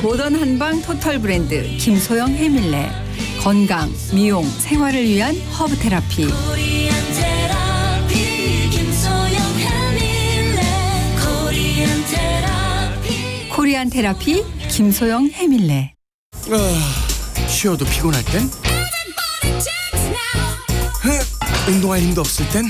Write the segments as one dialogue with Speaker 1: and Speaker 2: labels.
Speaker 1: 고던 한방 토탈 브랜드 김소영 해밀레. 건강, 미용, 생활을 위한 허브 테라피. 코리안 테라피 김소영 해밀레.
Speaker 2: 쉬어도 피곤할 땐? 운동할 힘도 없을 땐?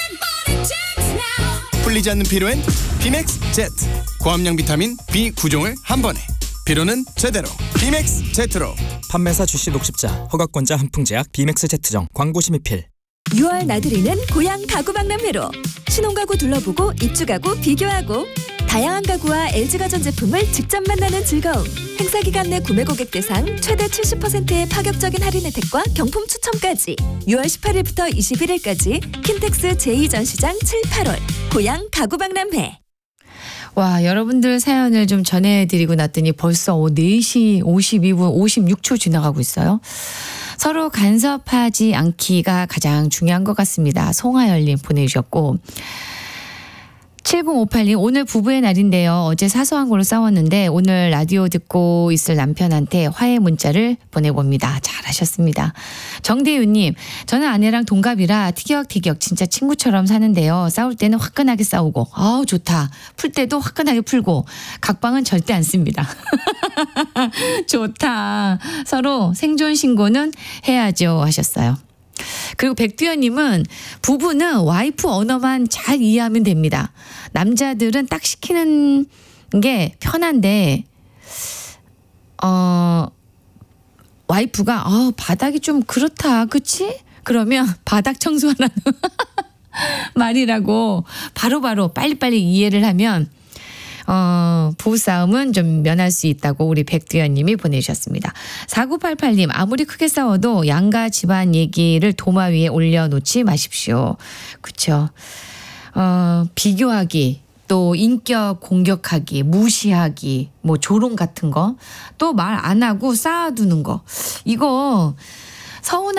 Speaker 2: 풀리지 않는 피로엔 비맥스 제트. 고함량 비타민 B9종을 한 번에. 피로는 제대로 비맥스 제트로.
Speaker 3: 판매사 주시 녹십자 허가권자 한풍제약 비맥스 제트정 광고 심의필.
Speaker 4: 6월 나들이는 고향 가구박람회로 신혼가구 둘러보고 입주가구 비교하고 다양한 가구와 LG가전 제품을 직접 만나는 즐거움. 행사 기간 내 구매 고객 대상 최대 70%의 파격적인 할인 혜택과 경품 추첨까지 6월 18일부터 21일까지 킨텍스 제2전시장 7, 8월 고향 가구박람회.
Speaker 5: 와, 여러분들 사연을 좀 전해드리고 났더니 벌써 4시 52분 56초 지나가고 있어요. 서로 간섭하지 않기가 가장 중요한 것 같습니다. 송하열님 보내주셨고, 7058님 오늘 부부의 날인데요. 어제 사소한 걸로 싸웠는데 오늘 라디오 듣고 있을 남편한테 화해 문자를 보내봅니다. 잘하셨습니다. 정대윤님, 저는 아내랑 동갑이라 티격태격 진짜 친구처럼 사는데요. 싸울 때는 화끈하게 싸우고 아우 좋다. 풀 때도 화끈하게 풀고 각방은 절대 안 씁니다. 좋다. 서로 생존 신고는 해야죠 하셨어요. 그리고 백두현님은 부부는 와이프 언어만 잘 이해하면 됩니다. 남자들은 딱 시키는 게 편한데 와이프가 바닥이 좀 그렇다 그치? 그러면 바닥 청소하라는 말이라고 바로바로 빨리빨리 이해를 하면 부부싸움은 좀 면할 수 있다고 우리 백두현님이 보내주셨습니다. 4988님, 아무리 크게 싸워도 양가 집안 얘기를 도마 위에 올려놓지 마십시오. 그렇죠. 비교하기, 또 인격 공격하기, 무시하기, 뭐 조롱 같은 거, 또 말 안 하고 쌓아두는 거, 이거 서운한